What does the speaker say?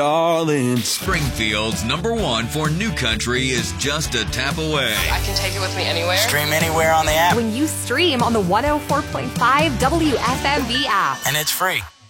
all in. Springfield's #1 for new country is just a tap away. I can take it with me anywhere. Stream anywhere on the app. When you stream on the 104.5 WFMB app. And it's free.